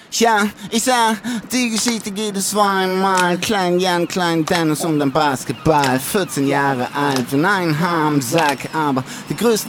Ja, ich sah, die Geschichte geht es zweimal. Klein Jan, Klein Dennis und dann Basketball. 14 Jahre alt und ein Haar im Sack, aber die größten